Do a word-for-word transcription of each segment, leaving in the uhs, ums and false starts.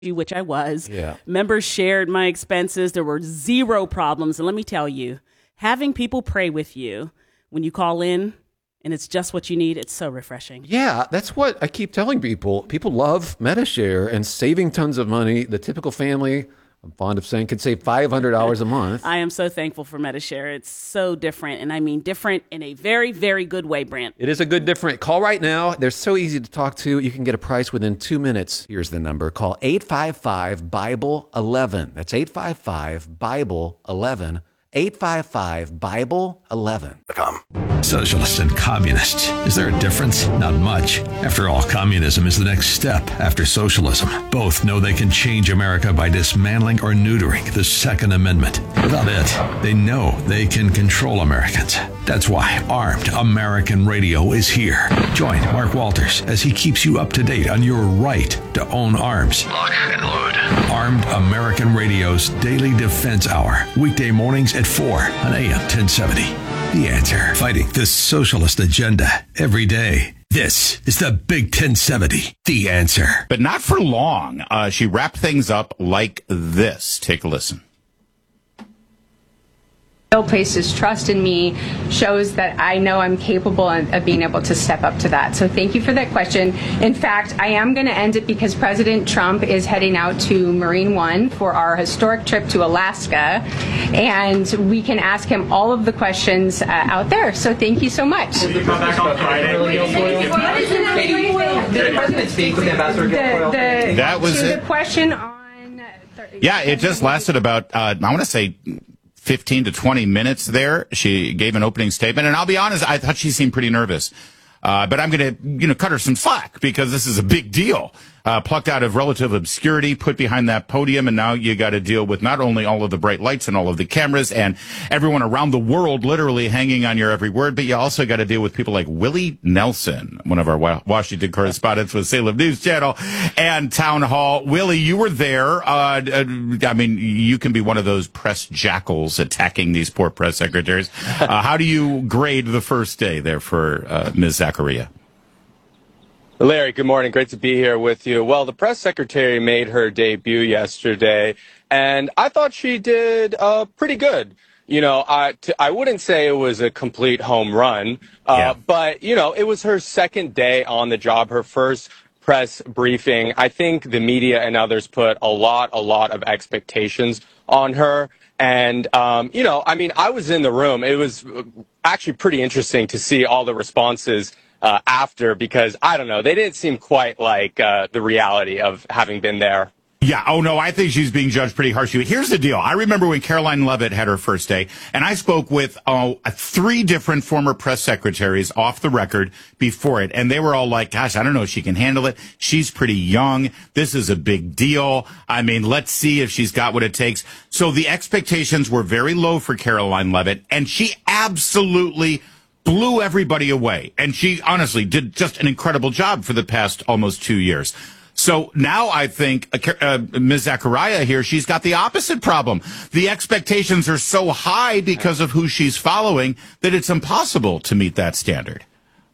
which I was. Yeah. Members shared my expenses. There were zero problems. And let me tell you, having people pray with you when you call in and it's just what you need, it's so refreshing. Yeah, that's what I keep telling people. People love Medi-Share and saving tons of money. The typical family, I'm fond of saying, could save five hundred dollars a month. I am so thankful for Medi-Share. It's so different. And I mean different in a very, very good way, Brant. It is a good different. Call right now. They're so easy to talk to. You can get a price within two minutes. Here's the number. Call eight five five, Bible eleven. That's eight five five, Bible eleven. eight five five, Bible eleven. Socialist and communist. Is there a difference? Not much. After all, communism is the next step after socialism. Both know they can change America by dismantling or neutering the Second Amendment. Without it, they know they can control Americans. That's why Armed American Radio is here. Join Mark Walters as he keeps you up to date on your right to own arms. Lock and load. Armed American Radio's Daily Defense Hour. Weekday mornings at four on A M ten seventy. The Answer. Fighting the socialist agenda every day. This is the Big ten seventy. The Answer. But not for long. Uh, she wrapped things up like this. Take a listen. Places trust in me shows that I know I'm capable of being able to step up to that. So thank you for that question. In fact, I am going to end it because President Trump is heading out to Marine One for our historic trip to Alaska, and we can ask him all of the questions uh, out there. So thank you so much. Did the president speak with Ambassador Guilfoyle? The, the, That was so it. The question on... Yeah, it just lasted about, uh, I want to say... fifteen to twenty minutes there. She gave an opening statement, and I'll be honest, I thought she seemed pretty nervous. Uh, but I'm going to, you know, cut her some slack because this is a big deal. Uh, plucked out of relative obscurity, put behind that podium, and now you got to deal with not only all of the bright lights and all of the cameras and everyone around the world literally hanging on your every word, but you also got to deal with people like Willie Nelson, one of our wa- Washington correspondents with Salem News Channel and Town Hall. Willie, you were there. Uh, uh, I mean, you can be one of those press jackals attacking these poor press secretaries. Uh, how do you grade the first day there for uh, Miz Zachariah? Larry, good morning. Great to be here with you. Well, the press secretary made her debut yesterday, and I thought she did uh, pretty good. You know, I, t- I wouldn't say it was a complete home run, uh, yeah. but, you know, it was her second day on the job, her first press briefing. I think the media and others put a lot, a lot of expectations on her. And, um, you know, I mean, I was in the room. It was actually pretty interesting to see all the responses Uh, after, because, I don't know, they didn't seem quite like uh, the reality of having been there. Yeah, oh no, I think she's being judged pretty harshly. Here's the deal. I remember when Caroline Leavitt had her first day, and I spoke with uh, three different former press secretaries off the record before it, and they were all like, gosh, I don't know if she can handle it. She's pretty young. This is a big deal. I mean, let's see if she's got what it takes. So the expectations were very low for Caroline Leavitt, and she absolutely blew everybody away. And she honestly did just an incredible job for the past almost two years. So now I think uh, uh, Miz Zachariah here, she's got the opposite problem. The expectations are so high because of who she's following that it's impossible to meet that standard.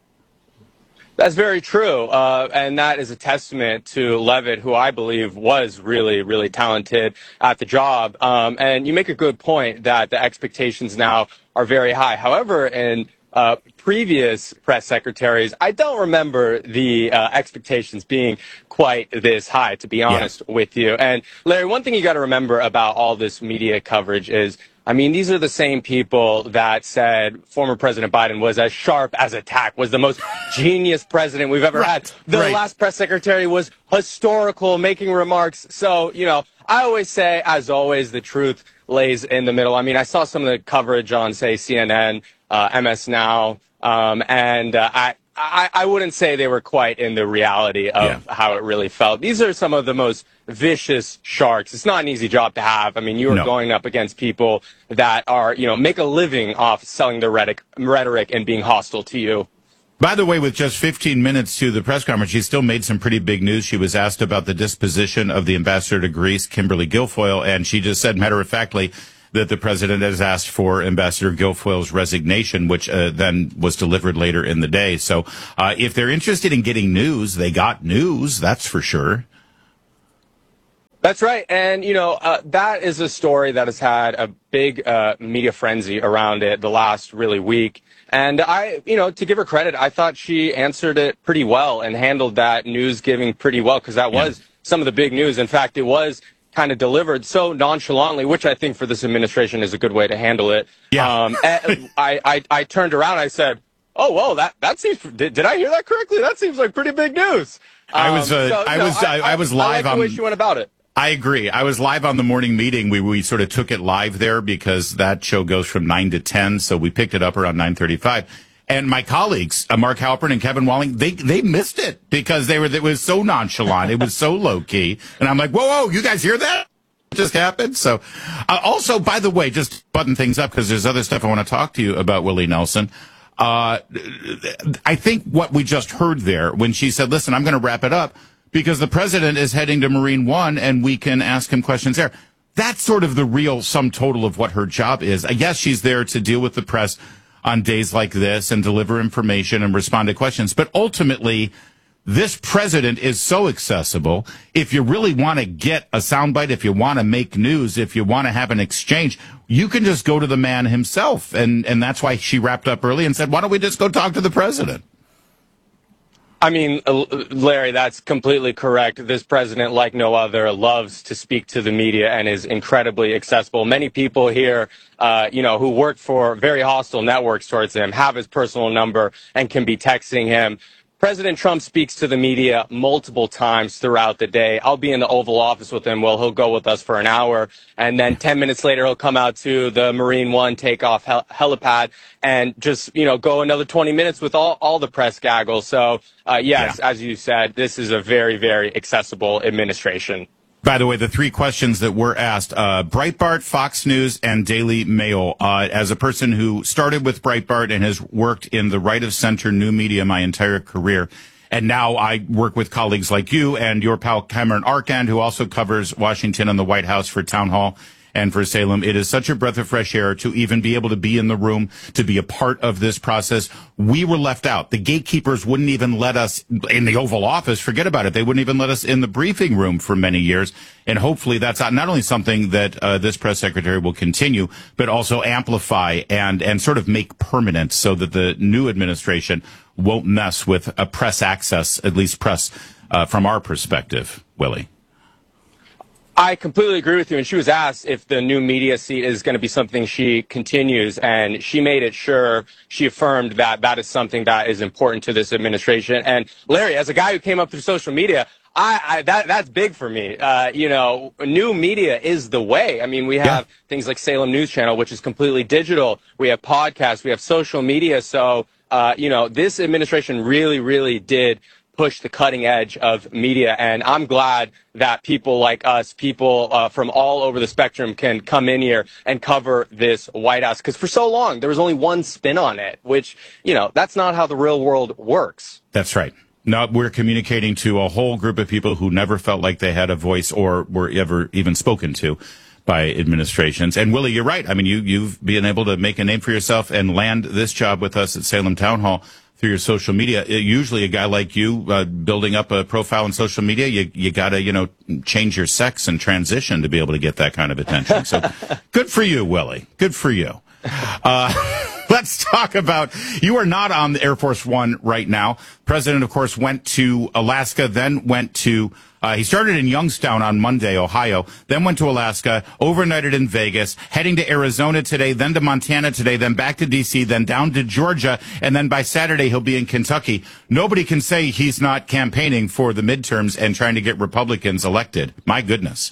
That's very true. Uh, and that is a testament to Leavitt, who I believe was really, really talented at the job. Um, and you make a good point that the expectations now are very high. However, in Uh, previous press secretaries, I don't remember the uh, expectations being quite this high, to be honest yeah. with you. And Larry, one thing you got to remember about all this media coverage is, I mean, these are the same people that said former President Biden was as sharp as a tack, was the most genius president we've ever right. had. The right. last press secretary was historical, making remarks. So, you know, I always say, as always, the truth lays in the middle. I mean, I saw some of the coverage on, say, C N N, uh, M S Now, um, and uh, I, I, I wouldn't say they were quite in the reality of yeah. how it really felt. These are some of the most vicious sharks. It's not an easy job to have. I mean, you are no. going up against people that are, you know, make a living off selling their rhetoric, rhetoric and being hostile to you. By the way, with just fifteen minutes to the press conference, she still made some pretty big news. She was asked about the disposition of the ambassador to Greece, Kimberly Guilfoyle, and she just said matter-of-factly that the president has asked for Ambassador Guilfoyle's resignation, which uh, then was delivered later in the day. So uh, if they're interested in getting news, they got news, that's for sure. That's right. And, you know, uh, that is a story that has had a big uh, media frenzy around it the last really week. And I, you know, to give her credit, I thought she answered it pretty well and handled that news giving pretty well, because that was some of the big news. In fact, it was kind of delivered so nonchalantly, which I think for this administration is a good way to handle it. Yeah. Um, I, I, I turned around and I said, oh, whoa, that, that seems, did, did I hear that correctly? That seems like pretty big news. Um, I was, uh, so, I no, was, I, I was live I like on. the way she went about it. I agree. I was live on the morning meeting. We we sort of took it live there because that show goes from nine to ten. So we picked it up around nine thirty-five. And my colleagues, uh, Mark Halpern and Kevin Walling, they they missed it because they were it was so nonchalant. It was so low key. And I'm like, whoa, whoa, you guys hear that? It just happened. So uh, also, by the way, just button things up because there's other stuff I want to talk to you about, Willie Nelson. Uh, I think what we just heard there when she said, listen, I'm going to wrap it up, because the president is heading to Marine One and we can ask him questions there. That's sort of the real sum total of what her job is. I guess she's there to deal with the press on days like this and deliver information and respond to questions. But ultimately, this president is so accessible. If you really want to get a soundbite, if you want to make news, if you want to have an exchange, you can just go to the man himself. And, and that's why she wrapped up early and said, why don't we just go talk to the president? I mean, Larry, that's completely correct. This president, like no other, loves to speak to the media and is incredibly accessible. Many people here, uh, you know, who work for very hostile networks towards him have his personal number and can be texting him. President Trump speaks to the media multiple times throughout the day. I'll be in the Oval Office with him. Well, he'll go with us for an hour. And then ten minutes later, he'll come out to the Marine One takeoff hel- helipad and just, you know, go another twenty minutes with all, all the press gaggles. So, uh, yes, yeah. As you said, this is a very, very accessible administration. By the way, the three questions that were asked, uh, Breitbart, Fox News, and Daily Mail. Uh, as a person who started with Breitbart and has worked in the right of center new media my entire career, and now I work with colleagues like you and your pal Cameron Arcand, who also covers Washington and the White House for Town Hall and for Salem. It is such a breath of fresh air to even be able to be in the room, to be a part of this process. We were left out. The gatekeepers wouldn't even let us in the Oval Office. Forget about it. They wouldn't even let us in the briefing room for many years. And hopefully that's not only something that uh, this press secretary will continue, but also amplify and, and sort of make permanent so that the new administration won't mess with a press access, at least press uh, from our perspective, Willie. I completely agree with you. And she was asked if the new media seat is going to be something she continues. And she made it sure, she affirmed that that is something that is important to this administration. And Larry, as a guy who came up through social media, I, I that that's big for me. Uh, you know, new media is the way. I mean, we have yeah. things like Salem News Channel, which is completely digital. We have podcasts. We have social media. So, uh, you know, this administration really, really did push the cutting edge of media. And I'm glad that people like us, people uh, from all over the spectrum can come in here and cover this White House. Because for so long, there was only one spin on it, which, you know, that's not how the real world works. That's right. No, we're communicating to a whole group of people who never felt like they had a voice or were ever even spoken to by administrations. And Willie, you're right. I mean, you, you've been able to make a name for yourself and land this job with us at Salem Town Hall through your social media. It, usually a guy like you, uh, building up a profile on social media, you, you gotta, you know, change your sex and transition to be able to get that kind of attention. So good for you, Willie. Good for you. Uh, let's talk about, you are not on the Air Force One right now. President, of course, went to Alaska, then went to, uh, he started in Youngstown on Monday, Ohio, then went to Alaska, overnighted in Vegas, heading to Arizona today, then to Montana today, then back to D C, then down to Georgia, and then by Saturday he'll be in Kentucky. Nobody can say he's not campaigning for the midterms and trying to get Republicans elected. My goodness.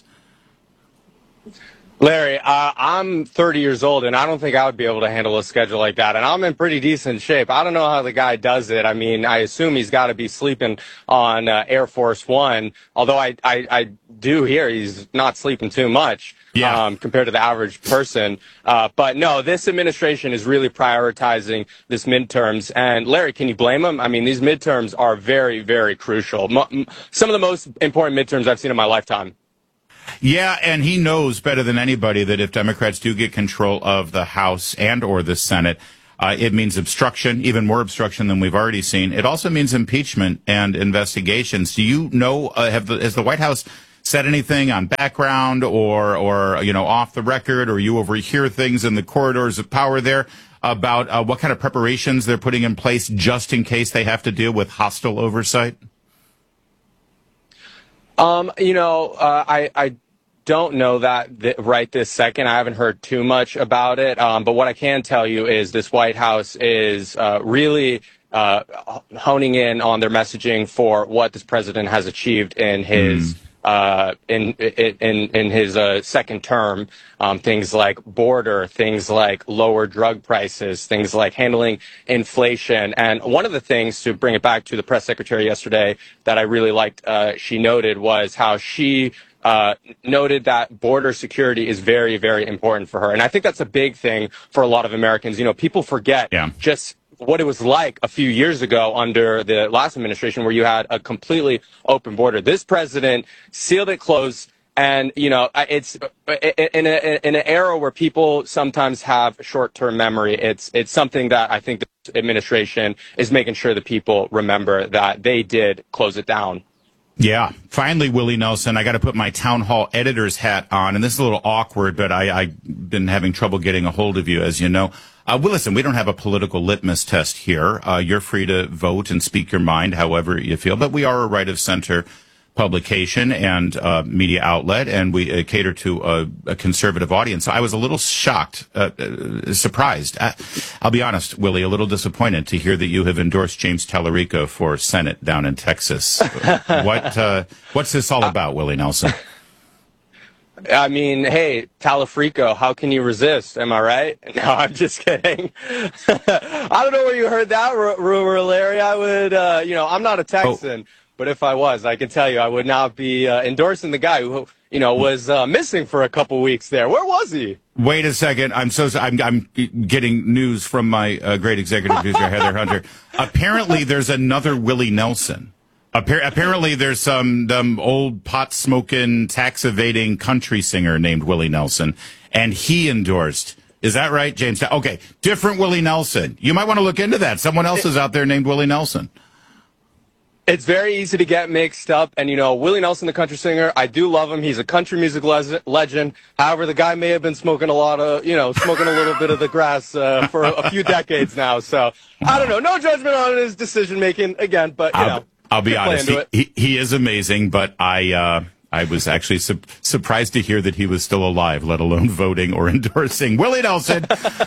Larry, uh, I'm thirty years old, and I don't think I would be able to handle a schedule like that. And I'm in pretty decent shape. I don't know how the guy does it. I mean, I assume he's got to be sleeping on uh, Air Force One, although I, I, I do hear he's not sleeping too much yeah. um, compared to the average person. Uh, but no, this administration is really prioritizing this midterms. And Larry, can you blame him? I mean, these midterms are very, very crucial. Mo- some of the most important midterms I've seen in my lifetime. Yeah, and he knows better than anybody that if Democrats do get control of the House and or the Senate, uh, it means obstruction, even more obstruction than we've already seen. It also means impeachment and investigations. Do you know, uh, have the, has the White House said anything on background or, or you know, off the record, or you overhear things in the corridors of power there about uh, what kind of preparations they're putting in place just in case they have to deal with hostile oversight? Um, you know, uh, I, I don't know that th- right this second. I haven't heard too much about it. Um, but what I can tell you is this White House is uh, really uh, honing in on their messaging for what this president has achieved in his mm. uh, in, in in his uh, second term. Um, things like border, things like lower drug prices, things like handling inflation. And one of the things, to bring it back to the press secretary yesterday, that I really liked, uh, she noted was how she uh, noted that border security is very, very important for her. And I think that's a big thing for a lot of Americans. You know, people forget yeah. just what it was like a few years ago under the last administration, where you had a completely open border. This president sealed it closed. And, you know, it's in, a, in an era where people sometimes have short-term memory. It's it's something that I think the administration is making sure that people remember that they did close it down. Yeah. Finally, Willie Nelson, I got to put my town hall editor's hat on. And this is a little awkward, but I, I've been having trouble getting a hold of you, as you know. Uh, well, listen, we don't have a political litmus test here. Uh, you're free to vote and speak your mind however you feel. But we are a right-of-center publication and uh, media outlet, and we uh, cater to a, a conservative audience. So I was a little shocked, uh, uh, surprised. I, I'll be honest, Willie, a little disappointed to hear that you have endorsed James Tallarico for Senate down in Texas. what uh, What's this all about, Willie Nelson? I mean, hey, Talafrico, how can you resist? Am I right? No, I'm just kidding. I don't know where you heard that r- rumor, Larry. I would, uh, you know, I'm not a Texan. Oh. But if I was, I can tell you I would not be uh, endorsing the guy who, you know, was uh, missing for a couple weeks there. Where was he? Wait a second. I'm so I'm, I'm getting news from my uh, great executive producer, Heather Hunter. Apparently, there's another Willie Nelson. Appar- apparently, there's some um, old pot-smoking, tax-evading country singer named Willie Nelson, and he endorsed. Is that right, James? Okay, different Willie Nelson. You might want to look into that. Someone else is out there named Willie Nelson. It's very easy to get mixed up. And, you know, Willie Nelson, the country singer, I do love him. He's a country music le- legend. However, the guy may have been smoking a lot of, you know, smoking a little bit of the grass uh, for a few decades now. So, I don't know. No judgment on his decision-making, again, but, you I'll, know. I'll be honest. He, he, he is amazing, but I... Uh... I was actually su- surprised to hear that he was still alive, let alone voting or endorsing. Willie Nelson,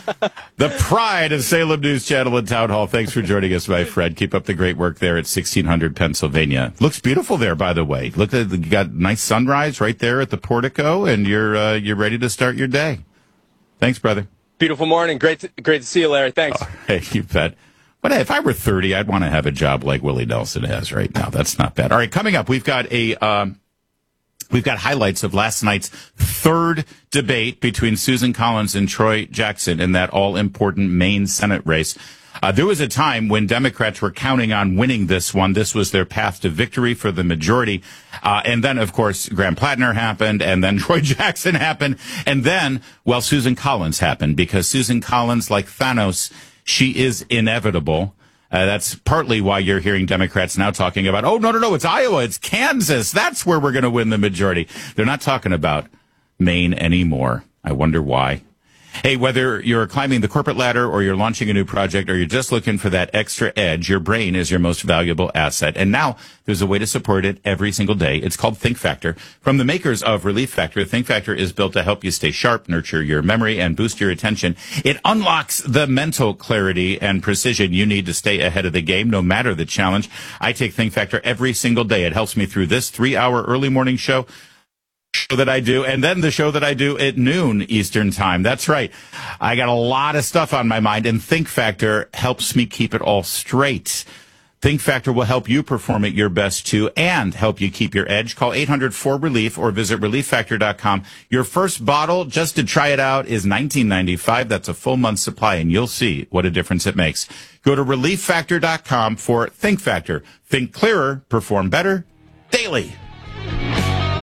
the pride of Salem News Channel and Town Hall. Thanks for joining us, my friend. Keep up the great work there at sixteen hundred Pennsylvania. Looks beautiful there, by the way. Look at you got nice sunrise right there at the portico, and you're uh, you're ready to start your day. Thanks, brother. Beautiful morning. Great, to, great to see you, Larry. Thanks. Oh, hey, you bet. But if I were thirty, I'd want to have a job like Willie Nelson has right now. That's not bad. All right, coming up, we've got a. Um, We've got highlights of last night's third debate between Susan Collins and Troy Jackson in that all-important Maine Senate race. Uh, there was a time when Democrats were counting on winning this one. This was their path to victory for the majority. Uh, and then, of course, Graham Plattner happened, and then Troy Jackson happened, and then, well, Susan Collins happened, because Susan Collins, like Thanos, she is inevitable. Uh, that's partly why you're hearing Democrats now talking about, oh, no, no, no, it's Iowa, it's Kansas. That's where we're going to win the majority. They're not talking about Maine anymore. I wonder why. Hey, whether you're climbing the corporate ladder or you're launching a new project or you're just looking for that extra edge, your brain is your most valuable asset. And now there's a way to support it every single day. It's called Think Factor. From the makers of Relief Factor, Think Factor is built to help you stay sharp, nurture your memory, and boost your attention. It unlocks the mental clarity and precision you need to stay ahead of the game, no matter the challenge. I take Think Factor every single day. It helps me through this three-hour early morning show. Show that I do, and then the show that I do at noon Eastern time. That's right. I got a lot of stuff on my mind, and Think Factor helps me keep it all straight. Think Factor will help you perform at your best, too, and help you keep your edge. Call eight hundred four relief or visit relief factor dot com. Your first bottle, just to try it out, is nineteen ninety-five. That's a full month's supply, and you'll see what a difference it makes. Go to relief factor dot com for Think Factor. Think clearer, perform better, daily.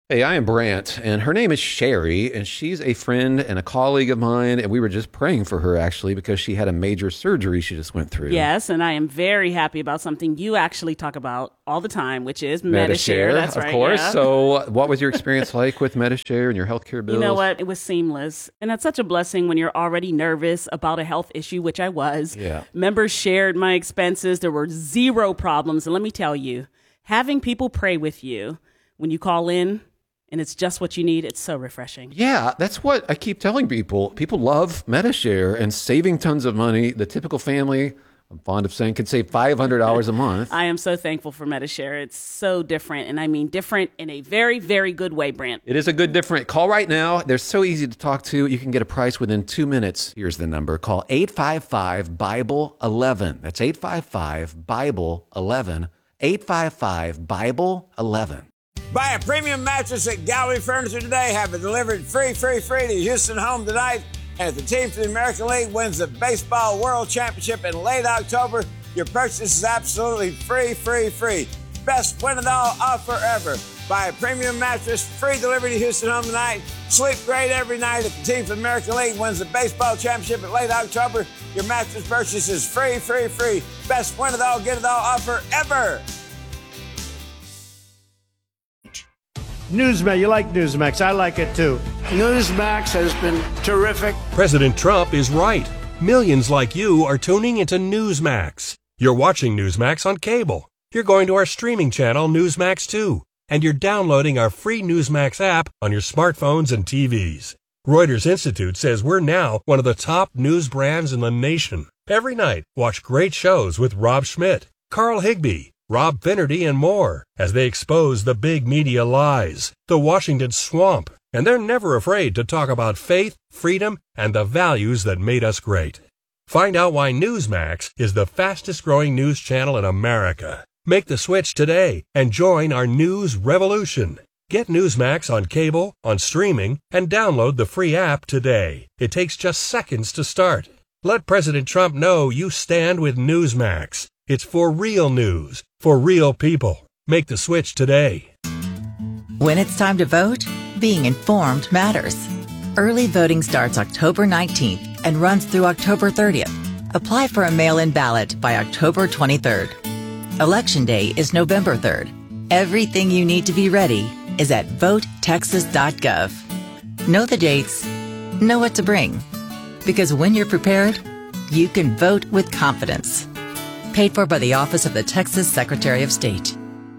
Hey, I am Brant, and her name is Sherry, and she's a friend and a colleague of mine, and we were just praying for her, actually, because she had a major surgery she just went through. Yes, and I am very happy about something you actually talk about all the time, which is Medi-Share. Medi-Share, That's of right, course. yeah. So what was your experience like with Medi-Share and your healthcare bills? You know what? It was seamless. And that's such a blessing when you're already nervous about a health issue, which I was. Yeah. Members shared my expenses. There were zero problems. And let me tell you, having people pray with you when you call in, and it's just what you need, it's so refreshing. Yeah, that's what I keep telling people. People love Medi-Share and saving tons of money. The typical family, I'm fond of saying, can save five hundred dollars a month. I am so thankful for Medi-Share. It's so different, and I mean different in a very, very good way, Brant. It is a good different. Call right now. They're so easy to talk to. You can get a price within two minutes. Here's the number. Call eight five five, Bible eleven. That's eight five five, Bible eleven. eight five five, Bible eleven. Buy a premium mattress at Gallery Furniture today. Have it delivered free, free, free to Houston home tonight. And if the team from the American League wins the Baseball World Championship in late October, your purchase is absolutely free, free, free. Best win-it-all offer ever. Buy a premium mattress, free delivery to Houston home tonight. Sleep great every night. If the team from the American League wins the Baseball Championship in late October, your mattress purchase is free, free, free. Best win-it-all, get-it-all offer ever. Newsmax, you like Newsmax. I like it too. Newsmax has been terrific. President Trump is right. Millions like you are tuning into Newsmax. You're watching Newsmax on cable. You're going to our streaming channel, Newsmax two. And you're downloading our free Newsmax app on your smartphones and T Vs. Reuters Institute says we're now one of the top news brands in the nation. Every night, watch great shows with Rob Schmidt, Carl Higbie, Rob Finnerty, and more as they expose the big media lies, the Washington swamp, and they're never afraid to talk about faith, freedom, and the values that made us great. Find out why Newsmax is the fastest growing news channel in America. Make the switch today and join our news revolution. Get Newsmax on cable, on streaming, and download the free app today. It takes just seconds to start. Let President Trump know you stand with Newsmax. It's for real news, for real people. Make the switch today. When it's time to vote, being informed matters. Early voting starts October nineteenth and runs through October thirtieth. Apply for a mail-in ballot by October twenty-third. Election Day is November third. Everything you need to be ready is at vote texas dot gov. Know the dates, know what to bring. Because when you're prepared, you can vote with confidence. Paid for by the Office of the Texas Secretary of State.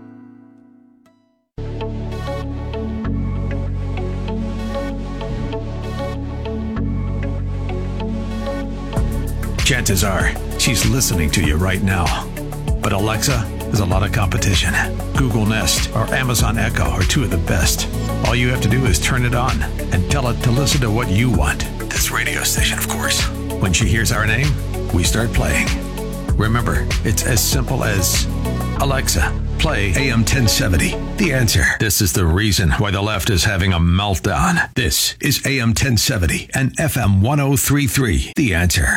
Chances are she's listening to you right now. But Alexa has a lot of competition. Google Nest or Amazon Echo are two of the best. All you have to do is turn it on and tell it to listen to what you want. This radio station, of course. When she hears our name, we start playing. Remember, it's as simple as, Alexa, play A M ten seventy. The Answer. This is the reason why the left is having a meltdown. This is A M ten seventy and F M ten thirty-three. The Answer.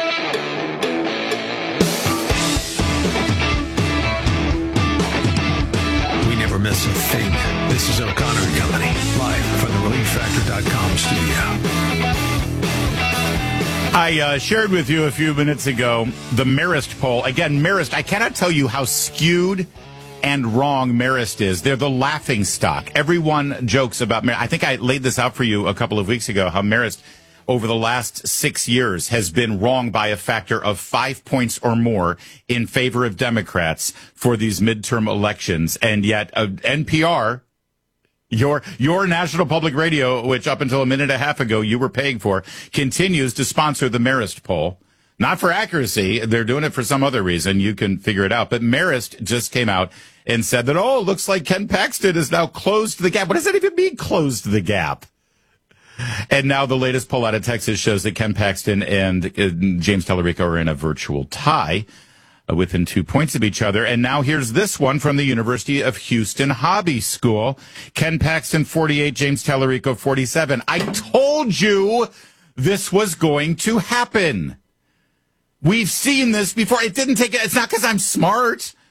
We never miss a thing. This is O'Connor and Company, live from the relief factor dot com studio. I uh, shared with you a few minutes ago the Marist poll. Again, Marist, I cannot tell you how skewed and wrong Marist is. They're the laughing stock. Everyone jokes about Marist. I think I laid this out for you a couple of weeks ago, how Marist, over the last six years, has been wrong by a factor of five points or more in favor of Democrats for these midterm elections. And yet uh, N P R... Your your National Public Radio, which up until a minute and a half ago you were paying for, continues to sponsor the Marist poll. Not for accuracy. They're doing it for some other reason. You can figure it out. But Marist just came out and said that, oh, it looks like Ken Paxton has now closed the gap. What does that even mean, closed the gap? And now the latest poll out of Texas shows that Ken Paxton and uh, James Tallarico are in a virtual tie, within two points of each other. And now here's this one from the University of Houston Hobby School. Ken Paxton, forty-eight, James Tallarico, forty-seven. I told you this was going to happen. We've seen this before. It didn't take, it's not because I'm smart.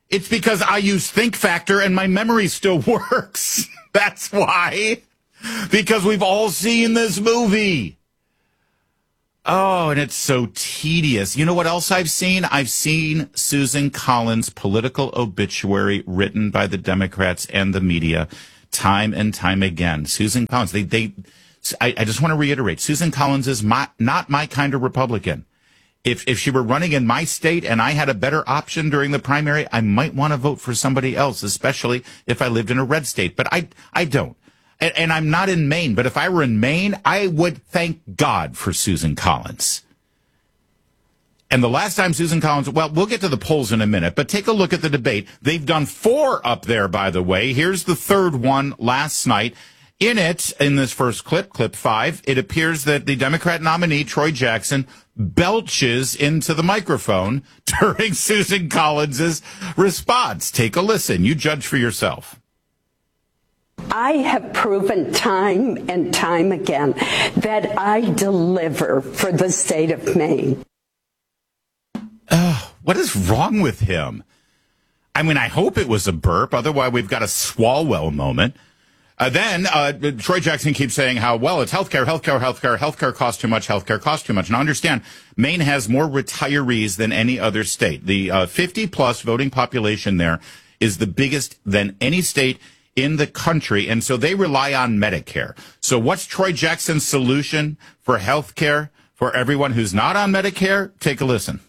It's because I use Think Factor and my memory still works. That's why. Because we've all seen this movie. Oh, and it's so tedious. You know what else I've seen? I've seen Susan Collins' political obituary written by the Democrats and the media time and time again. Susan Collins, they, they, I, I just want to reiterate, Susan Collins is my, not my kind of Republican. If if she were running in my state and I had a better option during the primary, I might want to vote for somebody else, especially if I lived in a red state. But I I don't. And, and I'm not in Maine. But if I were in Maine, I would thank God for Susan Collins. And the last time Susan Collins, well, we'll get to the polls in a minute, but take a look at the debate. They've done four up there, by the way. Here's the third one last night. In it, in this first clip, clip five, it appears that the Democrat nominee, Troy Jackson, belches into the microphone during Susan Collins' response. Take a listen. You judge for yourself. I have proven time and time again that I deliver for the state of Maine. Uh, what is wrong with him? I mean, I hope it was a burp. Otherwise, we've got a Swalwell moment. Uh, then uh, Troy Jackson keeps saying how, well, it's healthcare, healthcare, healthcare, healthcare costs too much, healthcare costs too much. Now, understand, Maine has more retirees than any other state. The uh, fifty-plus voting population there is the biggest than any state in the country, and so they rely on Medicare. So what's Troy Jackson's solution for healthcare for everyone who's not on Medicare? Take a listen.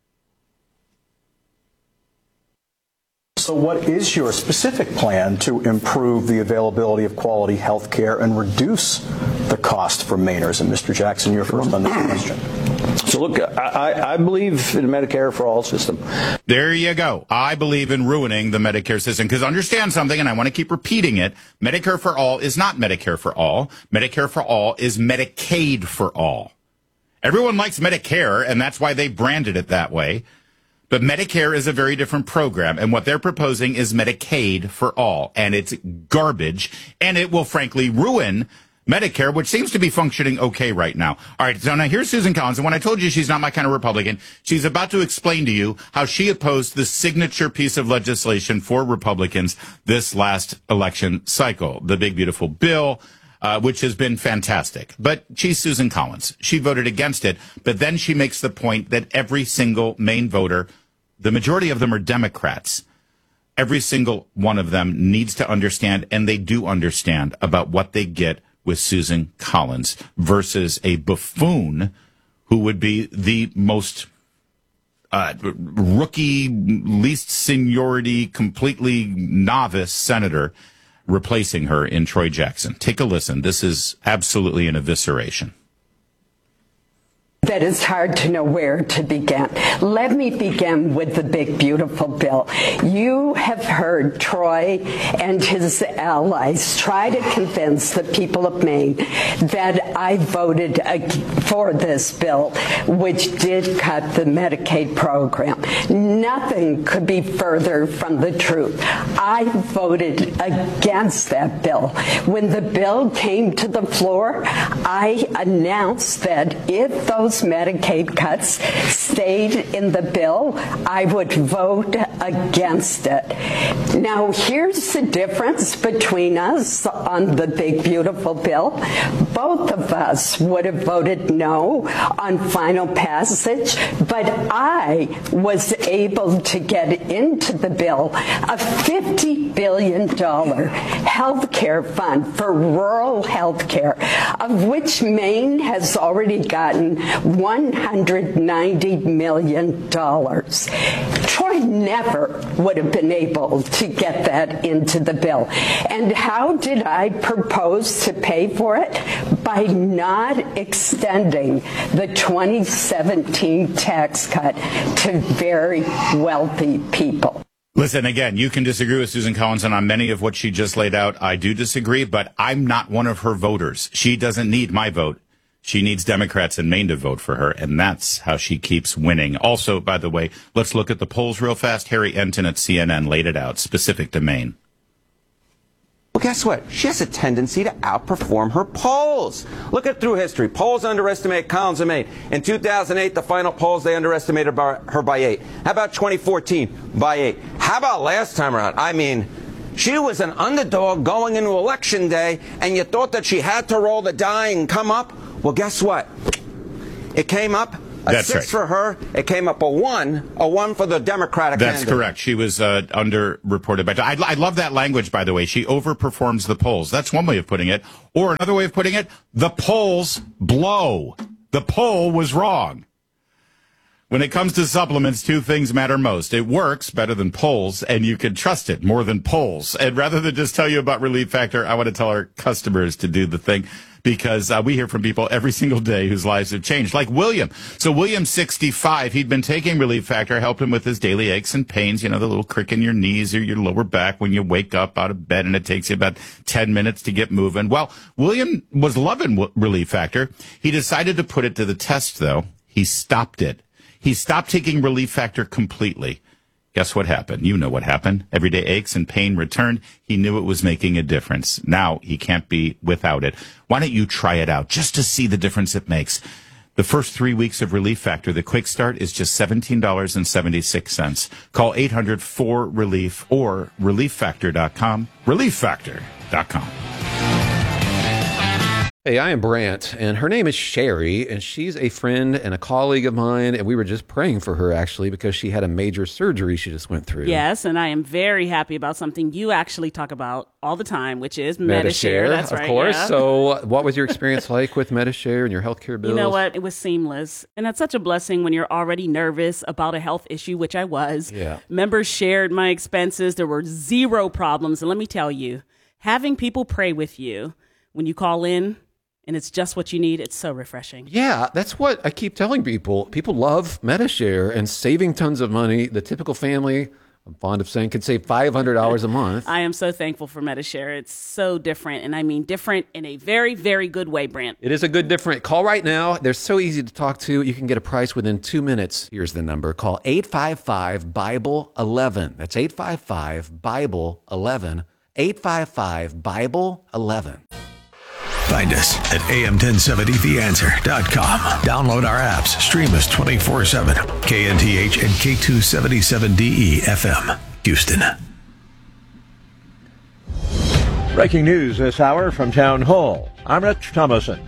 So what is your specific plan to improve the availability of quality health care and reduce the cost for Mainers? And Mister Jackson, you're first on this question. So look, I, I believe in a Medicare for all system. There you go. I believe in ruining the Medicare system because understand something, and I want to keep repeating it. Medicare for all is not Medicare for all. Medicare for all is Medicaid for all. Everyone likes Medicare, and that's why they branded it that way. But Medicare is a very different program, and what they're proposing is Medicaid for all, and it's garbage, and it will frankly ruin Medicare, which seems to be functioning okay right now. All right, so now here's Susan Collins, and when I told you she's not my kind of Republican, she's about to explain to you how she opposed the signature piece of legislation for Republicans this last election cycle, the big, beautiful bill, uh, which has been fantastic. But she's Susan Collins. She voted against it, but then she makes the point that every single Maine voter, the majority of them are Democrats, every single one of them needs to understand, and they do understand, about what they get with Susan Collins versus a buffoon who would be the most uh, rookie, least seniority, completely novice senator replacing her in Troy Jackson. Take a listen. This is absolutely an evisceration. That it's hard to know where to begin. Let me begin with the big, beautiful bill. You have heard Troy and his allies try to convince the people of Maine that I voted for this bill, which did cut the Medicaid program. Nothing could be further from the truth. I voted against that bill. When the bill came to the floor, I announced that if those Medicaid cuts stayed in the bill, I would vote against it. Now, here's the difference between us on the big, beautiful bill. Both of us would have voted no on final passage, but I was able to get into the bill a fifty billion dollars health care fund for rural health care, of which Maine has already gotten one hundred ninety million dollars. Troy never would have been able to get that into the bill. And how did I propose to pay for it? By not extending the twenty seventeen tax cut to very wealthy people. Listen, again, you can disagree with Susan Collins, and on many of what she just laid out, I do disagree, but I'm not one of her voters. She doesn't need my vote. She needs Democrats in Maine to vote for her, and that's how she keeps winning. Also, by the way, let's look at the polls real fast. Harry Enton at C N N laid it out, specific to Maine. Well, guess what? She has a tendency to outperform her polls. Look at through history. Polls underestimate Collins and Maine. In two thousand eight, the final polls, they underestimated by, her by eight. How about twenty fourteen? By eight. How about last time around? I mean, she was an underdog going into Election Day, and you thought that she had to roll the die and come up? Well, guess what? It came up. A That's six right. for her. It came up a one, a one for the Democratic That's candidate. correct. She was uh, underreported. But I, I love that language, by the way. She overperforms the polls. That's one way of putting it. Or another way of putting it, the polls blow. The poll was wrong. When it comes to supplements, two things matter most. It works better than polls, and you can trust it more than polls. And rather than just tell you about Relief Factor, I want to tell our customers to do the thing, because uh, we hear from people every single day whose lives have changed, like William. So William's sixty-five. He'd been taking Relief Factor, helped him with his daily aches and pains, you know, the little crick in your knees or your lower back when you wake up out of bed and it takes you about ten minutes to get moving. Well, William was loving w- Relief Factor. He decided to put it to the test, though. He stopped it. He stopped taking Relief Factor completely. Guess what happened? You know what happened. Everyday aches and pain returned. He knew it was making a difference. Now he can't be without it. Why don't you try it out just to see the difference it makes? The first three weeks of Relief Factor, the quick start, is just seventeen dollars and seventy-six cents. Call eight hundred four relief or relief factor dot com. relief factor dot com. Hey, I am Brant, and her name is Sherry, and she's a friend and a colleague of mine, and we were just praying for her, actually, because she had a major surgery she just went through. Yes, and I am very happy about something you actually talk about all the time, which is Medi-Share. Medi-Share, That's of right, course. yeah. So what was your experience like with Medi-Share and your healthcare bills? You know what? It was seamless. And that's such a blessing when you're already nervous about a health issue, which I was. Yeah. Members shared my expenses. There were zero problems. And let me tell you, having people pray with you when you call in, and it's just what you need, it's so refreshing. Yeah, that's what I keep telling people. People love Medi-Share and saving tons of money. The typical family, I'm fond of saying, could save five hundred dollars a month. I am so thankful for Medi-Share. It's so different, and I mean different in a very, very good way, Brant. It is a good different. Call right now. They're so easy to talk to. You can get a price within two minutes. Here's the number. Call eight five five, Bible eleven. That's eight five five, Bible eleven. eight five five, Bible eleven. Find us at A M ten seventy the answer dot com. Download our apps. Stream us twenty-four seven. K N T H and K two seventy-seven D E F M, Houston. Breaking news this hour from Town Hall. I'm Rich Thomason.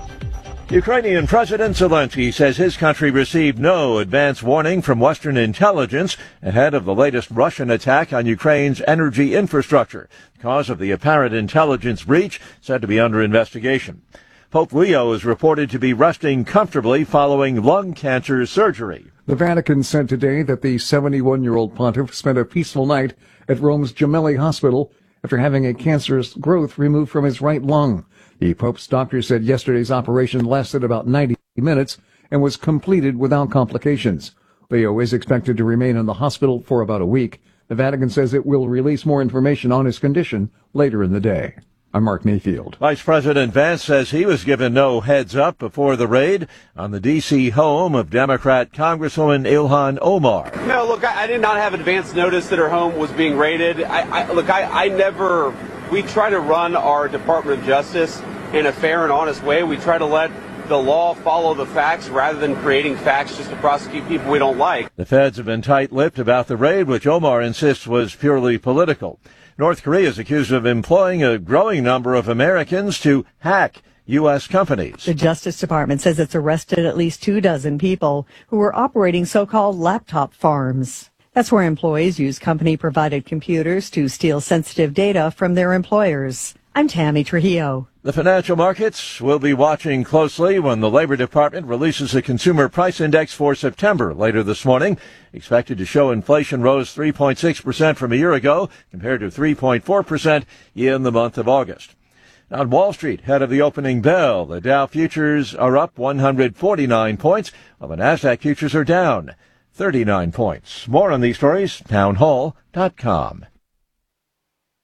Ukrainian President Zelensky says his country received no advance warning from Western intelligence ahead of the latest Russian attack on Ukraine's energy infrastructure. The cause of the apparent intelligence breach said to be under investigation. Pope Leo is reported to be resting comfortably following lung cancer surgery. The Vatican said today that the seventy-one-year-old pontiff spent a peaceful night at Rome's Gemelli Hospital after having a cancerous growth removed from his right lung. The Pope's doctor said yesterday's operation lasted about ninety minutes and was completed without complications. Leo is expected to remain in the hospital for about a week. The Vatican says it will release more information on his condition later in the day. I'm Mark Mayfield. Vice President Vance says he was given no heads up before the raid on the D C home of Democrat Congresswoman Ilhan Omar. No, look, I, I did not have advance notice that her home was being raided. I, I, look, I, I never, we try to run our Department of Justice in a fair and honest way. We try to let the law follow the facts rather than creating facts just to prosecute people we don't like. The feds have been tight-lipped about the raid, which Omar insists was purely political. North Korea is accused of employing a growing number of Americans to hack U S companies. The Justice Department says it's arrested at least two dozen people who were operating so-called laptop farms. That's where employees use company-provided computers to steal sensitive data from their employers. I'm Tammy Trujillo. The financial markets will be watching closely when the Labor Department releases a consumer price index for September later this morning. Expected to show inflation rose three point six percent from a year ago compared to three point four percent in the month of August. On Wall Street, ahead of the opening bell, the Dow futures are up one hundred forty-nine points, while the Nasdaq futures are down thirty-nine points. More on these stories, town hall dot com.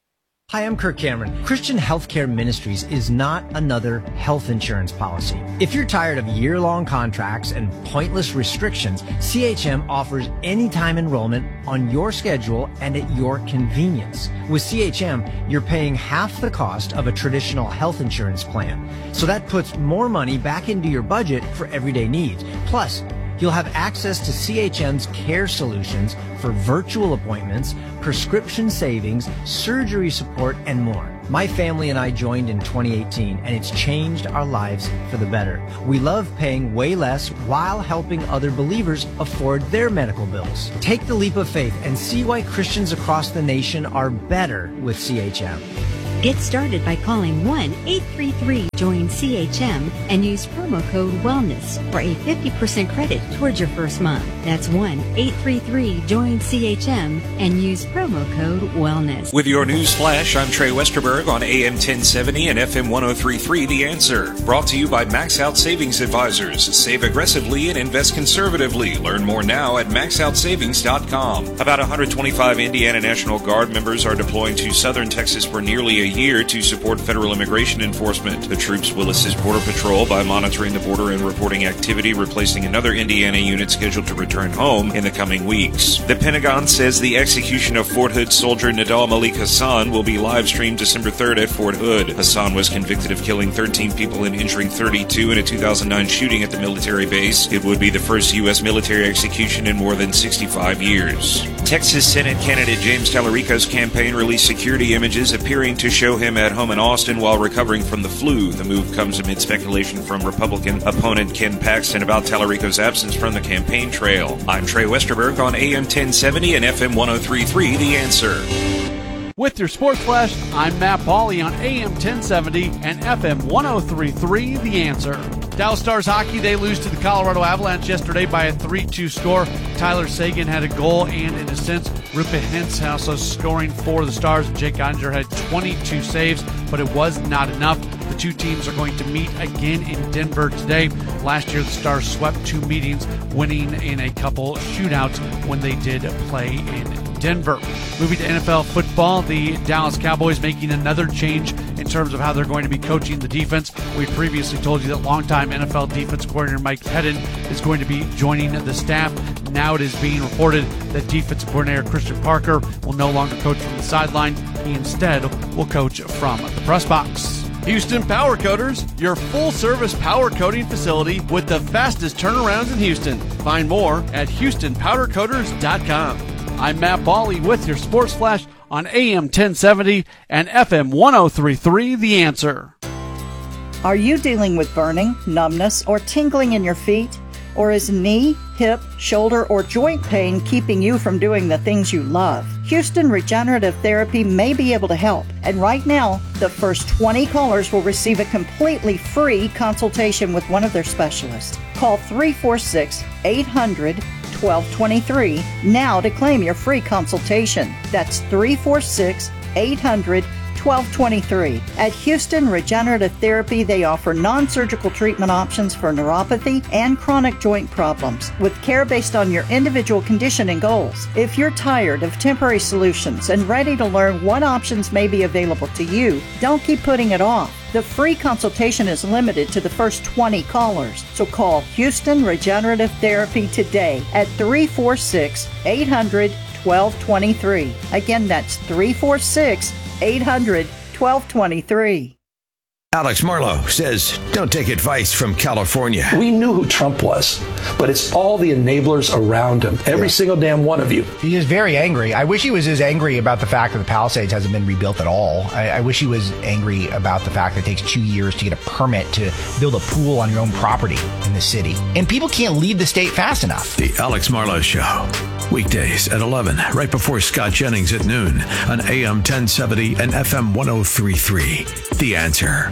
Hi, I'm Kirk Cameron. Christian Healthcare Ministries is not another health insurance policy. If you're tired of year-long contracts and pointless restrictions, C H M offers anytime enrollment on your schedule and at your convenience. With C H M, you're paying half the cost of a traditional health insurance plan. So that puts more money back into your budget for everyday needs. Plus, you'll have access to C H M's care solutions for virtual appointments, prescription savings, surgery support, and more. My family and I joined in twenty eighteen, and it's changed our lives for the better. We love paying way less while helping other believers afford their medical bills. Take the leap of faith and see why Christians across the nation are better with C H M. Get started by calling one eight three three join C H M and use promo code WELLNESS for a fifty percent credit towards your first month. That's one eight three three join C H M and use promo code WELLNESS. With your news flash, I'm Trey Westerberg on A M ten seventy and F M ten thirty-three The Answer. Brought to you by Max Out Savings Advisors. Save aggressively and invest conservatively. Learn more now at max out savings dot com. About one hundred twenty-five Indiana National Guard members are deploying to southern Texas for nearly a year to support federal immigration enforcement. The troops will assist Border Patrol by monitoring the border and reporting activity, replacing another Indiana unit scheduled to return home in the coming weeks. The Pentagon says the execution of Fort Hood soldier Nidal Malik Hassan will be live-streamed December third at Fort Hood. Hassan was convicted of killing thirteen people and injuring thirty-two in a two thousand nine shooting at the military base. It would be the first U S military execution in more than sixty-five years. Texas Senate candidate James Tallarico's campaign released security images appearing to show him at home in Austin while recovering from the flu. The move comes amid speculation from Republican opponent Ken Paxton about Tallarico's absence from the campaign trail. I'm Trey Westerberg on A M ten seventy and F M ten thirty-three The Answer. With your Sports Flash, I'm Matt Pauley on A M ten seventy and F M ten thirty-three The Answer. Dallas Stars hockey, they lose to the Colorado Avalanche yesterday by a three two score. Tyler Seguin had a goal and an assist. Rupert Hintz also scoring for the Stars. Jake Oettinger had twenty-two saves, but it was not enough. The two teams are going to meet again in Denver today. Last year, the Stars swept two meetings, winning in a couple shootouts when they did play in Denver. Moving to N F L football, the Dallas Cowboys making another change in terms of how they're going to be coaching the defense. We previously told you that longtime N F L defense coordinator Mike Pettin is going to be joining the staff. Now it is being reported that defensive coordinator Christian Parker will no longer coach from the sideline. He instead will coach from the press box. Houston Power Coaters, your full-service power coating facility with the fastest turnarounds in Houston. Find more at houston powder coaters dot com. I'm Matt Bawley with your Sports Flash on A M ten seventy and F M ten thirty-three The Answer. Are you dealing with burning, numbness, or tingling in your feet? Or is knee, hip, shoulder, or joint pain keeping you from doing the things you love? Houston Regenerative Therapy may be able to help. And right now, the first twenty callers will receive a completely free consultation with one of their specialists. Call three four six, eight hundred, twelve twenty-three now to claim your free consultation. That's three four six, eight hundred, twelve twenty-three. At Houston Regenerative Therapy, they offer non-surgical treatment options for neuropathy and chronic joint problems, with care based on your individual condition and goals. If you're tired of temporary solutions and ready to learn what options may be available to you, don't keep putting it off. The free consultation is limited to the first twenty callers, so call Houston Regenerative Therapy today at three four six, eight hundred, twelve twenty-three. Again, that's three four six, eight hundred, twelve twenty-three. Alex Marlowe says, don't take advice from California. We knew who Trump was, but it's all the enablers around him. Every yeah. single damn one of you. He is very angry. I wish he was as angry about the fact that the Palisades hasn't been rebuilt at all. I, I wish he was angry about the fact that it takes two years to get a permit to build a pool on your own property in the city. And people can't leave the state fast enough. The Alex Marlowe Show. Weekdays at eleven, right before Scott Jennings at noon on A M ten seventy and F M ten thirty-three. The Answer.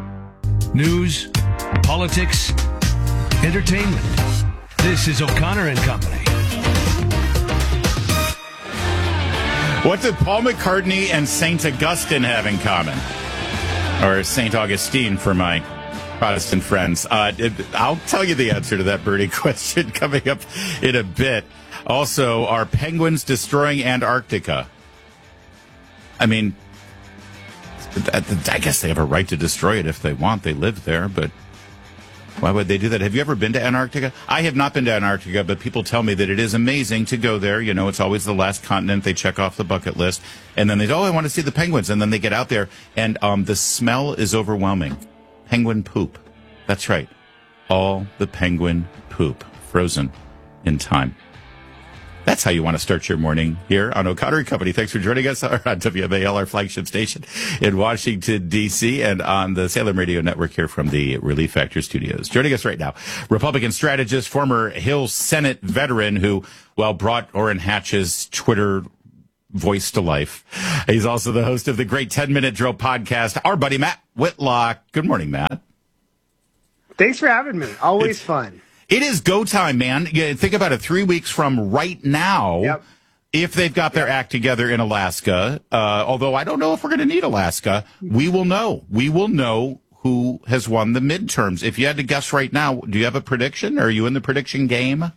News, politics, entertainment. This is O'Connor and Company. What did Paul McCartney and Saint Augustine have in common? Or Saint Augustine for my Protestant friends. Uh, it, I'll tell you the answer to that birdie question coming up in a bit. Also, are penguins destroying Antarctica? I mean, I guess they have a right to destroy it if they want. They live there, but why would they do that? Have you ever been to Antarctica? I have not been to Antarctica, but people tell me that it is amazing to go there. You know, it's always the last continent they check off the bucket list. And then they go, oh, I want to see the penguins. And then they get out there, and um, the smell is overwhelming. Penguin poop. That's right. All the penguin poop frozen in time. That's how you want to start your morning here on O'Connor and Company. Thanks for joining us on W M A L, our flagship station in Washington, D C, and on the Salem Radio Network here from the Relief Factor studios. Joining us right now, Republican strategist, former Hill Senate veteran who, well, brought Orrin Hatch's Twitter voice to life. He's also the host of the great ten-Minute Drill podcast, our buddy Matt Whitlock. Good morning, Matt. Thanks for having me. Always it's, fun. It is go time, man. You think about it, three weeks from right now, yep. if they've got their yep. act together in Alaska, uh, although I don't know if we're going to need Alaska, we will know. We will know who has won the midterms. If you had to guess right now, do you have a prediction? Are you in the prediction game?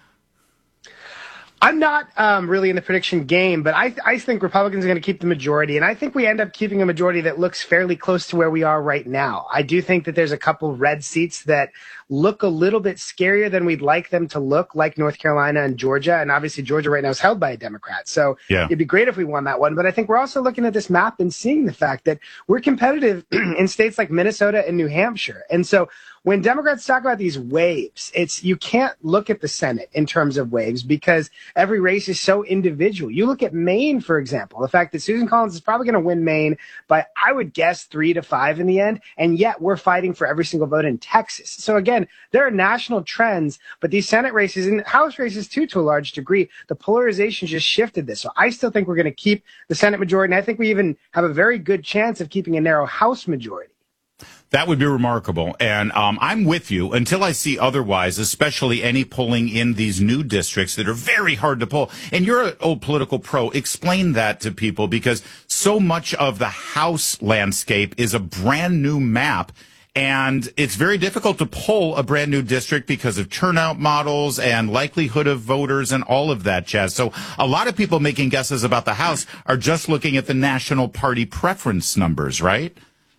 I'm not um, really in the prediction game, but I, I think Republicans are going to keep the majority, and I think we end up keeping a majority that looks fairly close to where we are right now. I do think that there's a couple red seats that look a little bit scarier than we'd like them to look, like North Carolina and Georgia, and obviously Georgia right now is held by a Democrat, so yeah. it'd be great if we won that one, but I think we're also looking at this map and seeing the fact that we're competitive in states like Minnesota and New Hampshire, and so when Democrats talk about these waves, it's you can't look at the Senate in terms of waves because every race is so individual. You look at Maine, for example, the fact that Susan Collins is probably going to win Maine by, I would guess, three to five in the end, and yet we're fighting for every single vote in Texas. So again, there are national trends, but these Senate races and House races too, to a large degree, the polarization just shifted this. So I still think we're going to keep the Senate majority, and I think we even have a very good chance of keeping a narrow House majority. That would be remarkable. And um, I'm with you until I see otherwise, especially any polling in these new districts that are very hard to poll. And you're an old political pro. Explain that to people, because so much of the House landscape is a brand new map. And it's very difficult to poll a brand new district because of turnout models and likelihood of voters and all of that jazz. So a lot of people making guesses about the House are just looking at the national party preference numbers, right?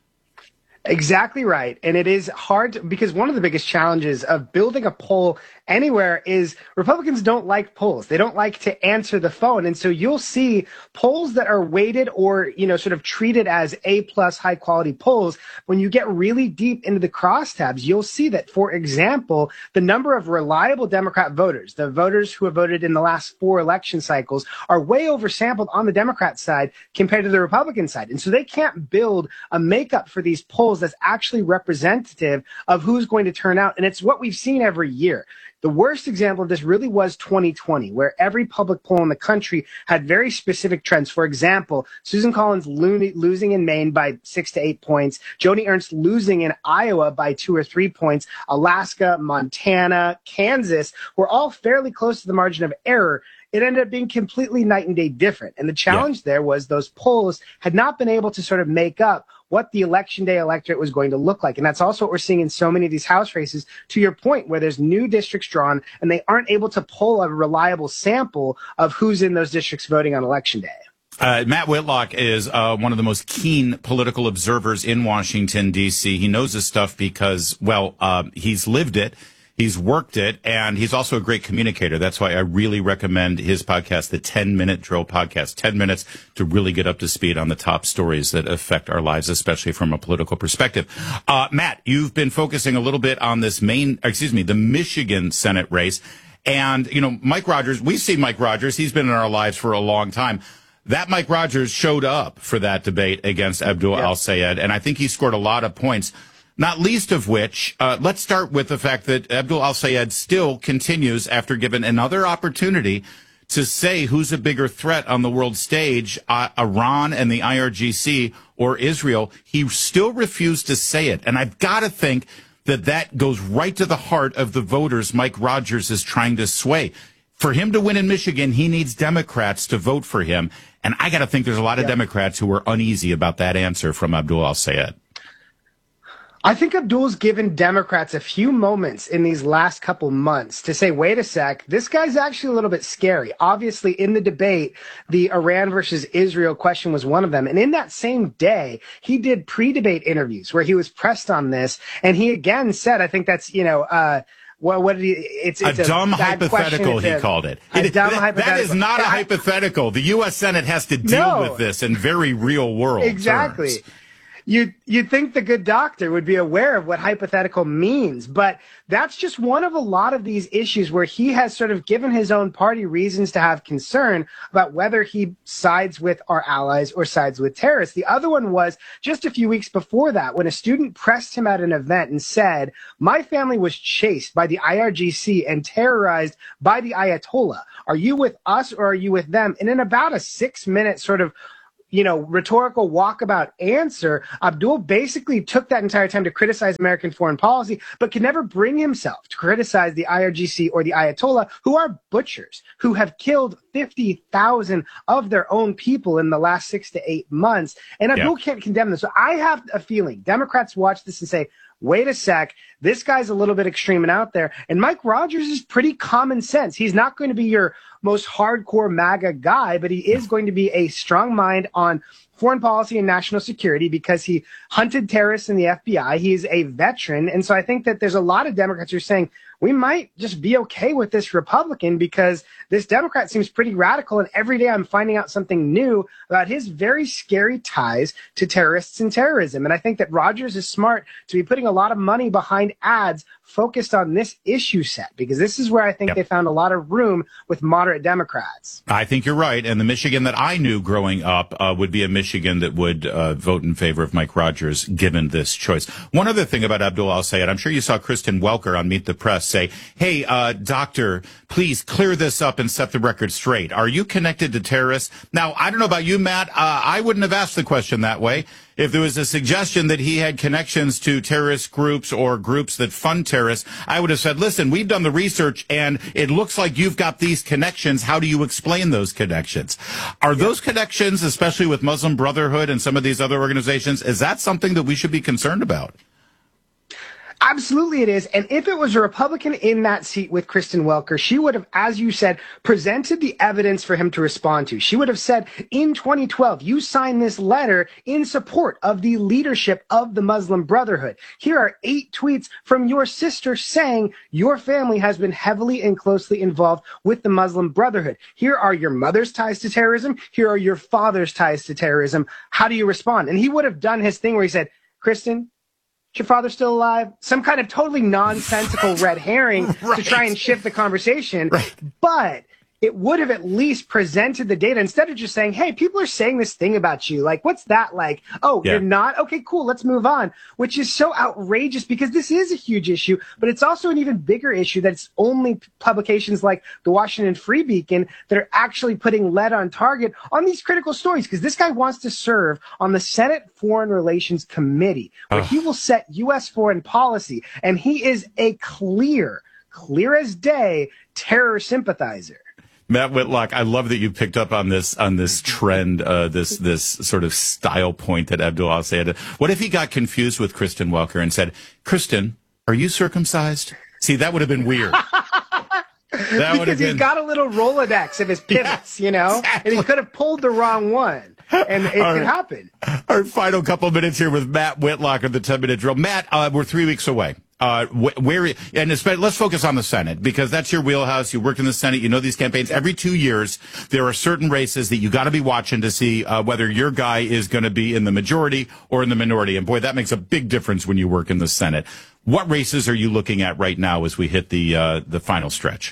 Exactly right. And it is hard to, because one of the biggest challenges of building a poll anywhere is Republicans don't like polls. They don't like to answer the phone. And so you'll see polls that are weighted or, you know, sort of treated as A plus high quality polls. When you get really deep into the crosstabs, you'll see that, for example, the number of reliable Democrat voters, the voters who have voted in the last four election cycles, are way oversampled on the Democrat side compared to the Republican side. And so they can't build a makeup for these polls that's actually representative of who's going to turn out. And it's what we've seen every year. The worst example of this really was twenty twenty, where every public poll in the country had very specific trends. For example, Susan Collins lo- losing in Maine by six to eight points, Joni Ernst losing in Iowa by two or three points, Alaska, Montana, Kansas were all fairly close to the margin of error. It ended up being completely night and day different. And the challenge yeah. there was those polls had not been able to sort of make up what the election day electorate was going to look like. And that's also what we're seeing in so many of these House races, to your point, where there's new districts drawn and they aren't able to pull a reliable sample of who's in those districts voting on election day. Uh, Matt Whitlock is uh, one of the most keen political observers in Washington, D C. He knows this stuff because, well, uh, he's lived it. He's worked it, and he's also a great communicator. That's why I really recommend his podcast, the ten-Minute Drill podcast. ten minutes to really get up to speed on the top stories that affect our lives, especially from a political perspective. Uh, Matt, you've been focusing a little bit on this main, excuse me, the Michigan Senate race. And, you know, Mike Rogers, we've seen Mike Rogers. He's been in our lives for a long time. That Mike Rogers showed up for that debate against Abdul yeah. al-Sayed, and I think he scored a lot of points. Not least of which, uh, let's start with the fact that Abdul al-Sayed still continues, after given another opportunity, to say who's a bigger threat on the world stage, uh, Iran and the I R G C or Israel. He still refused to say it. And I've got to think that that goes right to the heart of the voters Mike Rogers is trying to sway. For him to win in Michigan, he needs Democrats to vote for him. And I got to think there's a lot of yeah. Democrats who are uneasy about that answer from Abdul al-Sayed. I think Abdul's given Democrats a few moments in these last couple months to say, wait a sec, this guy's actually a little bit scary. Obviously, in the debate, the Iran versus Israel question was one of them. And in that same day, he did pre-debate interviews where he was pressed on this. And he again said, I think that's, you know, uh, well, what did he, it's, it's a, a dumb bad hypothetical, question. he a, called it. A it dumb that, hypothetical. That is not a I, hypothetical. The U S Senate has to deal no, with this in very real world exactly. terms. You you'd think the good doctor would be aware of what hypothetical means, but that's just one of a lot of these issues where he has sort of given his own party reasons to have concern about whether he sides with our allies or sides with terrorists. The other one was just a few weeks before that when a student pressed him at an event and said, my family was chased by the I R G C and terrorized by the Ayatollah. Are you with us or are you with them? And in about a six minute sort of you know, rhetorical walkabout answer, Abdul basically took that entire time to criticize American foreign policy, but could never bring himself to criticize the I R G C or the Ayatollah, who are butchers, who have killed fifty thousand of their own people in the last six to eight months. And Abdul yeah. can't condemn this. So I have a feeling Democrats watch this and say, wait a sec, this guy's a little bit extreme and out there. And Mike Rogers is pretty common sense. He's not going to be your most hardcore MAGA guy, but he is going to be a strong mind on foreign policy and national security because he hunted terrorists in the F B I. He's a veteran. And so I think that there's a lot of Democrats who are saying, we might just be okay with this Republican because this Democrat seems pretty radical. And every day I'm finding out something new about his very scary ties to terrorists and terrorism. And I think that Rogers is smart to be putting a lot of money behind ads focused on this issue set, because this is where I think yep. they found a lot of room with moderate Democrats. I think you're right. And the Michigan that I knew growing up uh, would be a Michigan that would uh, vote in favor of Mike Rogers, given this choice. One other thing about Abdul al-Sayed, I'm sure you saw Kristen Welker on Meet the Press say, hey, uh, doctor, please clear this up and set the record straight. Are you connected to terrorists? Now, I don't know about you, Matt. Uh, I wouldn't have asked the question that way. If there was a suggestion that he had connections to terrorist groups or groups that fund terrorists, I would have said, listen, we've done the research and it looks like you've got these connections. How do you explain those connections? Are those connections, especially with Muslim Brotherhood and some of these other organizations, is that something that we should be concerned about? Absolutely it is. And if it was a Republican in that seat with Kristen Welker, she would have, as you said, presented the evidence for him to respond to. She would have said, in twenty twelve, you signed this letter in support of the leadership of the Muslim Brotherhood. Here are eight tweets from your sister saying your family has been heavily and closely involved with the Muslim Brotherhood. Here are your mother's ties to terrorism. Here are your father's ties to terrorism. How do you respond? And he would have done his thing where he said, Kristen, your father still alive? Some kind of totally nonsensical red herring right. to try and shift the conversation. Right. But it would have at least presented the data instead of just saying, hey, people are saying this thing about you. Like, what's that like? Oh, yeah. You're not? Okay, cool. Let's move on, which is so outrageous because this is a huge issue, but it's also an even bigger issue that it's only publications like the Washington Free Beacon that are actually putting lead on target on these critical stories, because this guy wants to serve on the Senate Foreign Relations Committee where oh. he will set U S foreign policy, and he is a clear, clear as day terror sympathizer. Matt Whitlock, I love that you picked up on this on this trend, uh, this this sort of style point that Abdul al-Sayed had. What if he got confused with Kristen Welker and said, Kristen, are you circumcised? See, that would have been weird. That because he's been... got a little Rolodex of his pivots, yeah, you know, exactly. And he could have pulled the wrong one. And it All could right. happen. Our final couple minutes here with Matt Whitlock of the ten-Minute Drill. Matt, uh, we're three weeks away. Uh, wh- where, and especially, let's focus on the Senate, because that's your wheelhouse. You worked in the Senate. You know these campaigns. Every two years, there are certain races that you got to be watching to see uh, whether your guy is going to be in the majority or in the minority. And boy, that makes a big difference when you work in the Senate. What races are you looking at right now as we hit the uh, the final stretch?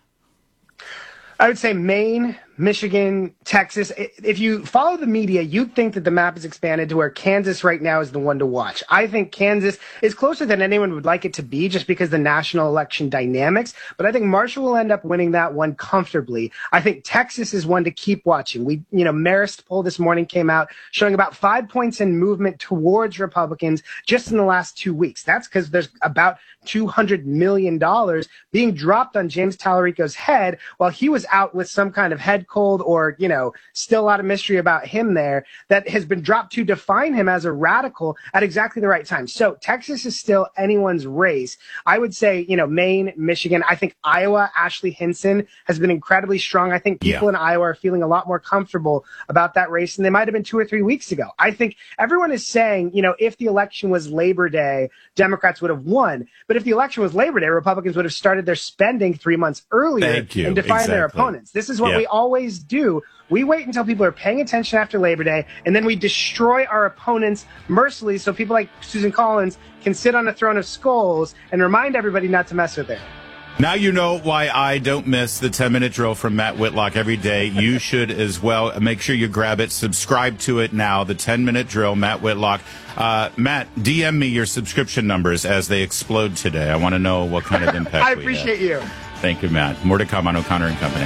I would say Maine, Michigan, Texas. If you follow the media, you'd think that the map is expanded to where Kansas right now is the one to watch. I think Kansas is closer than anyone would like it to be just because of the national election dynamics. But I think Marshall will end up winning that one comfortably. I think Texas is one to keep watching. We, you know, Marist poll this morning came out showing about five points in movement towards Republicans just in the last two weeks. That's because there's about two hundred million dollars being dropped on James Tallarico's head while he was out with some kind of head dead cold or, you know, still a lot of mystery about him there that has been dropped to define him as a radical at exactly the right time. So Texas is still anyone's race. I would say, you know, Maine, Michigan, I think Iowa, Ashley Hinson has been incredibly strong. I think people yeah. in Iowa are feeling a lot more comfortable about that race than they might have been two or three weeks ago. I think everyone is saying, you know, if the election was Labor Day, Democrats would have won. But if the election was Labor Day, Republicans would have started their spending three months earlier and defined exactly. their opponents. This is what yeah. we always do. We wait until people are paying attention after Labor Day, and then we destroy our opponents mercilessly so people like Susan Collins can sit on a throne of skulls and remind everybody not to mess with it. Now you know why I don't miss the ten-minute drill from Matt Whitlock every day. You should as well. Make sure you grab it. Subscribe to it now. The ten-minute drill, Matt Whitlock. Uh, Matt, D M me your subscription numbers as they explode today. I want to know what kind of impact I appreciate we have. you. Thank you, Matt. More to come on O'Connor and Company.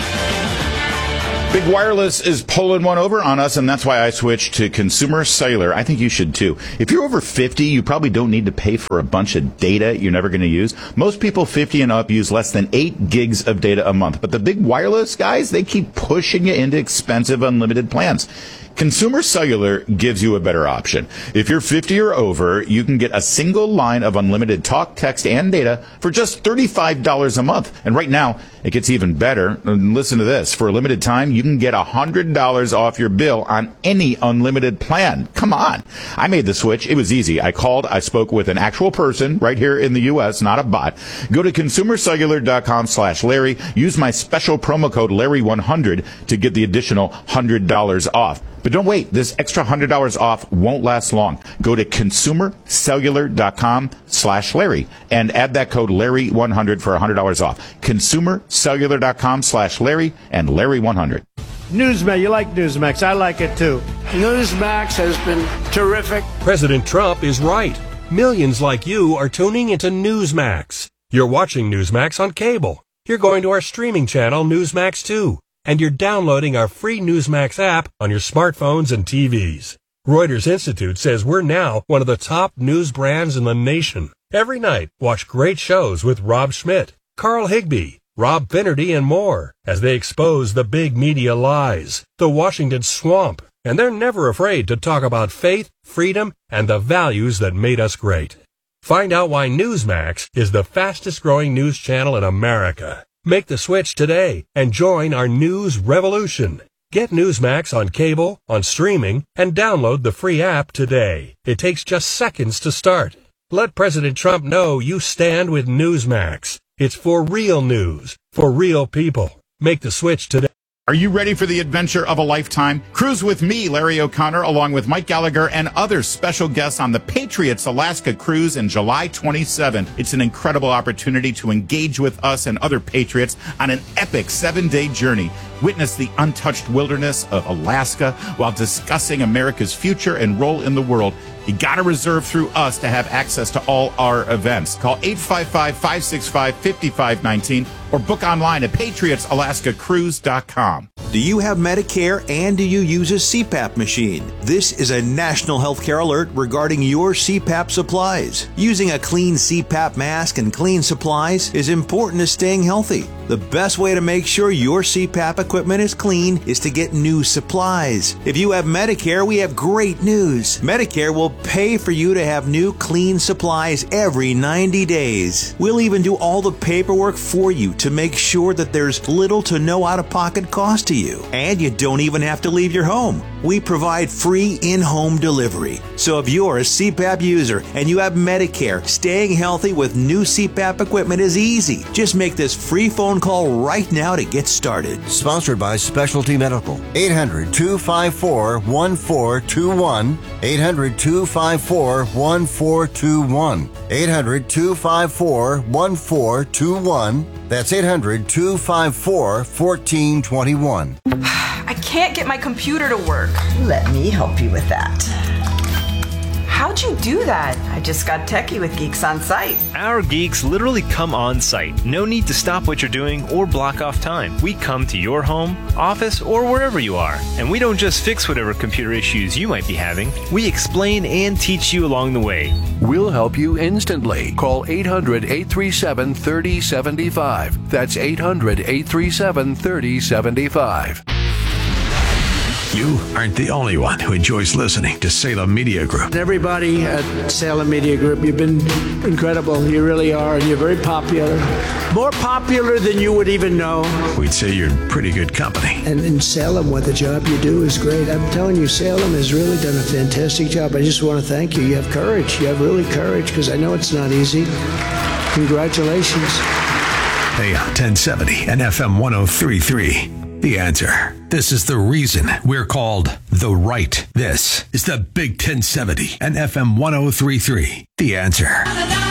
Big Wireless is pulling one over on us, and that's why I switched to Consumer Cellular. I think you should, too. If you're over fifty, you probably don't need to pay for a bunch of data you're never going to use. Most people fifty and up use less than eight gigs of data a month. But the Big Wireless guys, they keep pushing you into expensive unlimited plans. Consumer Cellular gives you a better option. If you're fifty or over, you can get a single line of unlimited talk, text, and data for just thirty-five dollars a month. And right now, it gets even better. And listen to this. For a limited time, you can get one hundred dollars off your bill on any unlimited plan. Come on. I made the switch. It was easy. I called. I spoke with an actual person right here in the U S, not a bot. Go to consumercellular.com slash Larry. Use my special promo code Larry one hundred to get the additional one hundred dollars off. But don't wait. This extra one hundred dollars off won't last long. Go to consumercellular.com slash Larry and add that code Larry one hundred for one hundred dollars off. Consumercellular.com slash Larry and Larry one hundred. Newsmax, you like Newsmax. I like it too. Newsmax has been terrific. President Trump is right. Millions like you are tuning into Newsmax. You're watching Newsmax on cable. You're going to our streaming channel, Newsmax two. And you're downloading our free Newsmax app on your smartphones and T Vs. Reuters Institute says we're now one of the top news brands in the nation. Every night, watch great shows with Rob Schmidt, Carl Higbie, Rob Finnerty, and more as they expose the big media lies, the Washington swamp, and they're never afraid to talk about faith, freedom, and the values that made us great. Find out why Newsmax is the fastest growing news channel in America. Make the switch today and join our news revolution. Get Newsmax on cable, on streaming, and download the free app today. It takes just seconds to start. Let President Trump know you stand with Newsmax. It's for real news, for real people. Make the switch today. Are you ready for the adventure of a lifetime? Cruise with me, Larry O'Connor, along with Mike Gallagher and other special guests on the Patriots Alaska Cruise in July twenty-seventh. It's an incredible opportunity to engage with us and other Patriots on an epic seven-day journey. Witness the untouched wilderness of Alaska while discussing America's future and role in the world. You gotta reserve through us to have access to all our events. Call eight five five, five six five, five five one nine or book online at patriots alaska cruise dot com. Do you have Medicare and do you use a C PAP machine? This is a national healthcare alert regarding your C PAP supplies. Using a clean C PAP mask and clean supplies is important to staying healthy. The best way to make sure your C PAP equipment is clean is to get new supplies. If you have Medicare, we have great news. Medicare will pay for you to have new clean supplies every ninety days. We'll even do all the paperwork for you to make sure that there's little to no out-of-pocket cost to you. And you don't even have to leave your home. We provide free in-home delivery. So if you're a C PAP user and you have Medicare, staying healthy with new C PAP equipment is easy. Just make this free phone call right now to get started. Sponsored by Specialty Medical. eight hundred, two five four, one four two one. eight hundred, two five four, one four two one. eight hundred, two five four, one four two one. That's eight hundred, two five four, one four two one. I can't get my computer to work. Let me help you with that. How'd you do that? I just got techie with Geeks on Site. Our geeks literally come on site. No need to stop what you're doing or block off time. We come to your home, office, or wherever you are. And we don't just fix whatever computer issues you might be having. We explain and teach you along the way. We'll help you instantly. Call eight hundred, eight three seven, three oh seven five. That's eight hundred, eight three seven, three oh seven five. You aren't the only one who enjoys listening to Salem Media Group. Everybody at Salem Media Group, you've been incredible. You really are, and you're very popular. More popular than you would even know. We'd say you're in pretty good company. And in Salem, what the job you do is great. I'm telling you, Salem has really done a fantastic job. I just want to thank you. You have courage. You have really courage, because I know it's not easy. Congratulations. A M ten seventy and F M one oh three point three. The Answer. This is the reason we're called The Right. This is the Big ten seventy and F M one oh three point three. The Answer.